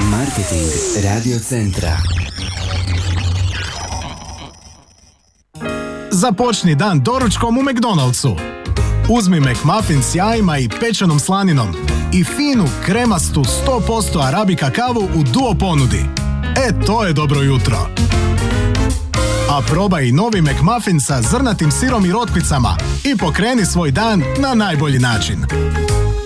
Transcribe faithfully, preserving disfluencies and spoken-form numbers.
Marketing Radio Centra. Započni dan doručkom u McDonald'su. Uzmi McMuffin s jajima i pečenom slaninom i finu, kremastu sto posto Arabica kavu u duo ponudi. E, to je dobro jutro. A probaj i novi McMuffin sa zrnatim sirom i rotkvicama i pokreni svoj dan na najbolji način.